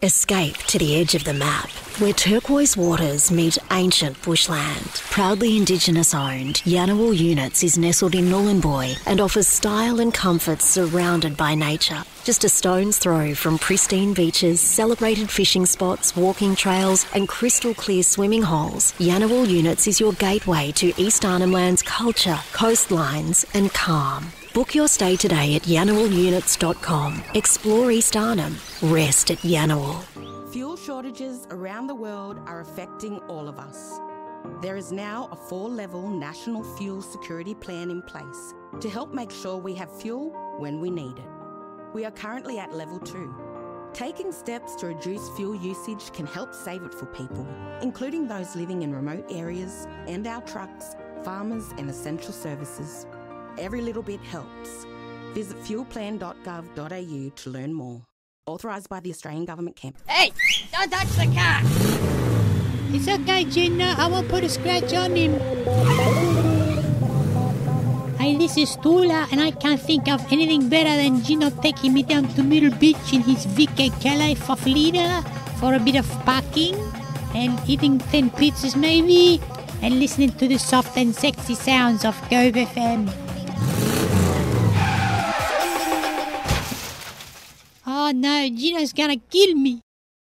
Escape to the edge of the map, where turquoise waters meet ancient bushland. Proudly Indigenous owned, Yanawal Units is nestled in Nhulunbuy and offers style and comfort surrounded by nature. Just a stone's throw from pristine beaches, celebrated fishing spots, walking trails and crystal clear swimming holes, Yanawal Units is your gateway to East Arnhem Land's culture, coastlines and calm. Book your stay today at yanawalunits.com. Explore East Arnhem. Rest at Yanawal. Fuel shortages around the world are affecting all of us. There is now a 4-level national fuel security plan in place to help make sure we have fuel when we need it. We are currently at level 2. Taking steps to reduce fuel usage can help save it for people, including those living in remote areas and our trucks, farmers and essential services. Every little bit helps. Visit fuelplan.gov.au to learn more. Authorised by the Australian Government Camp. Hey, don't touch the car! It's okay, Gina. I won't put a scratch on him. Hey, this is Tula, and I can't think of anything better than Gino taking me down to Middle Beach in his Vicky Calais Faflida for a bit of parking and eating 10 pizzas maybe and listening to the soft and sexy sounds of Cove FM. Oh no, Gino's gonna kill me.